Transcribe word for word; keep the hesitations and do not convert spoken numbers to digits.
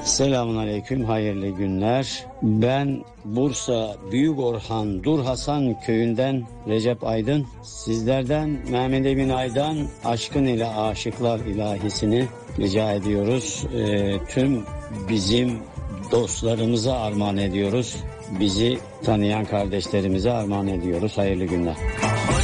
Selamun aleyküm, hayırlı günler. Ben Bursa Büyük Orhan Dur Hasan köyünden Recep Aydın. Sizlerden Mehmet Emin Aydan Aşkın ile Aşıklar ilahisini rica ediyoruz. Ee, tüm bizim dostlarımıza armağan ediyoruz. Bizi tanıyan kardeşlerimize armağan ediyoruz. Hayırlı günler.